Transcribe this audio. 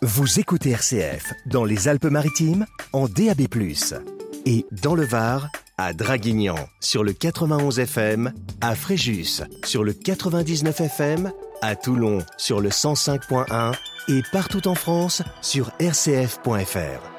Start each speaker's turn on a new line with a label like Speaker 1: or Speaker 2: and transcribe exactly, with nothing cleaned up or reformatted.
Speaker 1: Vous écoutez R C F dans les Alpes-Maritimes en D A B plus, et dans le Var à Draguignan sur le quatre-vingt-onze F M, à Fréjus sur le quatre-vingt-dix-neuf F M, à Toulon sur le cent cinq point un et partout en France sur r c f point f r.